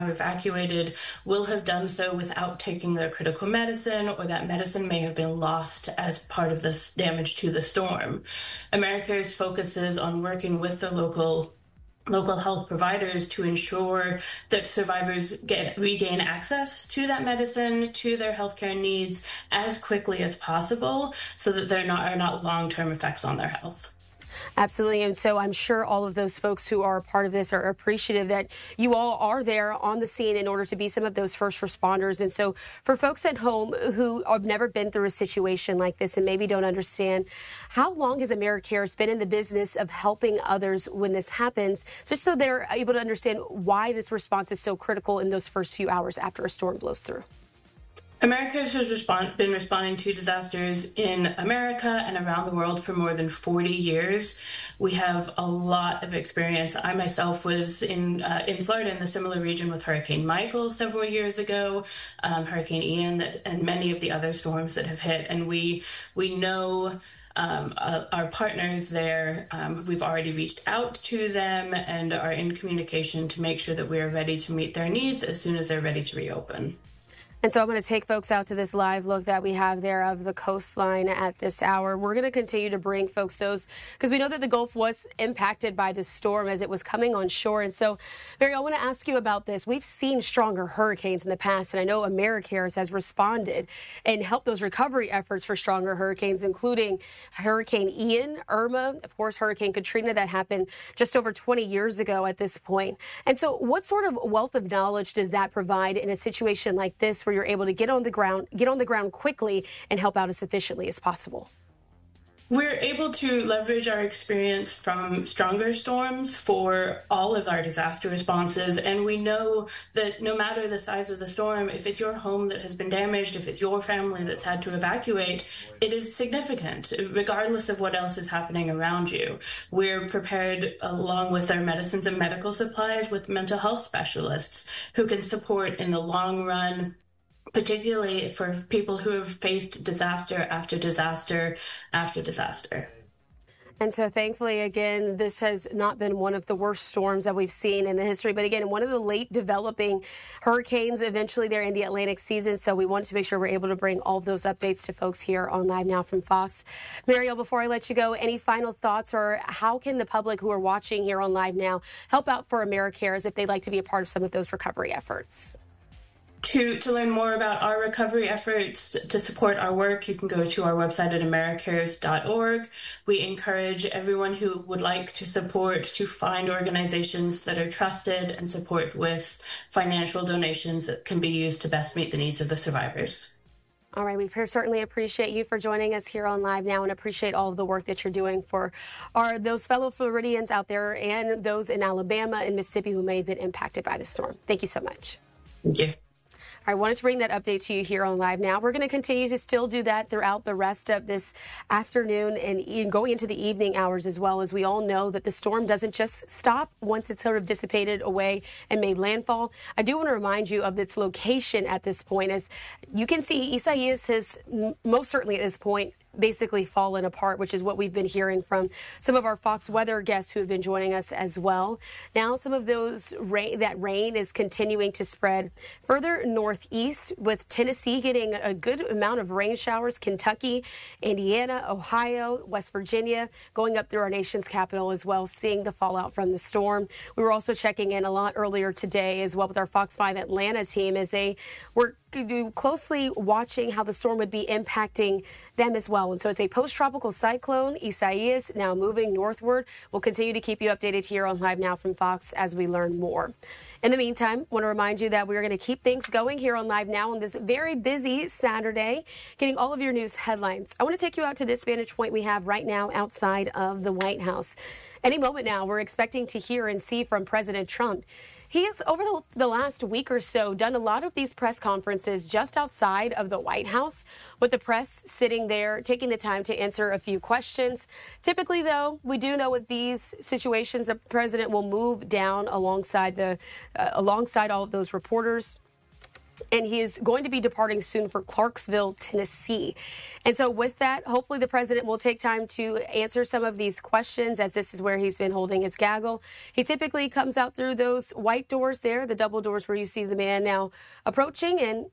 evacuated will have done so without taking their critical medicine, or that medicine may have been lost as part of this damage to the storm. AmeriCares focuses on working with the local health providers to ensure that survivors regain access to that medicine, to their healthcare needs as quickly as possible, so that there are not long-term effects on their health. Absolutely. And so I'm sure all of those folks who are a part of this are appreciative that you all are there on the scene in order to be some of those first responders. And so for folks at home who have never been through a situation like this and maybe don't understand, how long has AmeriCares been in the business of helping others when this happens, just so they're able to understand why this response is so critical in those first few hours after a storm blows through? AmeriCares has been responding to disasters in America and around the world for more than 40 years. We have a lot of experience. I myself was in Florida in the similar region with Hurricane Michael several years ago, Hurricane Ian, and many of the other storms that have hit. And we know our partners there. We've already reached out to them and are in communication to make sure that we are ready to meet their needs as soon as they're ready to reopen. And so I'm going to take folks out to this live look that we have there of the coastline at this hour. We're going to continue to bring folks those because we know that the Gulf was impacted by the storm as it was coming on shore. And so, Mary, I want to ask you about this. We've seen stronger hurricanes in the past, and I know AmeriCares has responded and helped those recovery efforts for stronger hurricanes, including Hurricane Ian, Irma, of course, Hurricane Katrina that happened just over 20 years ago at this point. And so what sort of wealth of knowledge does that provide in a situation like this, where you're able to get on the ground quickly and help out as efficiently as possible? We're able to leverage our experience from stronger storms for all of our disaster responses. And we know that no matter the size of the storm, if it's your home that has been damaged, if it's your family that's had to evacuate, it is significant, regardless of what else is happening around you. We're prepared, along with our medicines and medical supplies, with mental health specialists who can support in the long run, particularly for people who have faced disaster after disaster after disaster. And so thankfully, again, this has not been one of the worst storms that we've seen in the history. But again, one of the late developing hurricanes, eventually they're in the Atlantic season. So we wanted to make sure we're able to bring all of those updates to folks here on Live Now from Fox. Mariel, before I let you go, any final thoughts, or how can the public who are watching here on Live Now help out for AmeriCares if they'd like to be a part of some of those recovery efforts? To learn more about our recovery efforts, to support our work, you can go to our website at americares.org. We encourage everyone who would like to support to find organizations that are trusted and support with financial donations that can be used to best meet the needs of the survivors. All right, we certainly appreciate you for joining us here on Live Now and appreciate all of the work that you're doing for those fellow Floridians out there and those in Alabama and Mississippi who may have been impacted by the storm. Thank you so much. Thank you. I wanted to bring that update to you here on Live Now. We're going to continue to still do that throughout the rest of this afternoon and going into the evening hours as well, as we all know that the storm doesn't just stop once it's sort of dissipated away and made landfall. I do want to remind you of its location at this point. As you can see, Isaias has most certainly at this point basically fallen apart, which is what we've been hearing from some of our Fox weather guests who have been joining us as well. Now, some of that rain is continuing to spread further northeast, with Tennessee getting a good amount of rain showers, Kentucky, Indiana, Ohio, West Virginia, going up through our nation's capital as well, seeing the fallout from the storm. We were also checking in a lot earlier today as well with our Fox 5 Atlanta team as they were closely watching how the storm would be impacting them as well. And so it's a post-tropical cyclone, Isaias, now moving northward. We'll continue to keep you updated here on Live Now from Fox as we learn more. In the meantime, I want to remind you that we're going to keep things going here on Live Now on this very busy Saturday, getting all of your news headlines. I want to take you out to this vantage point we have right now outside of the White House. Any moment now, we're expecting to hear and see from President Trump. He has, over the last week or so, done a lot of these press conferences just outside of the White House, with the press sitting there, taking the time to answer a few questions. Typically, though, we do know with these situations, the president will move down alongside all of those reporters. and he is going to be departing soon for Clarksville, Tennessee. And so with that, hopefully the president will take time to answer some of these questions, as this is where he's been holding his gaggle. He typically comes out through those white doors there, the double doors where you see the man now approaching, and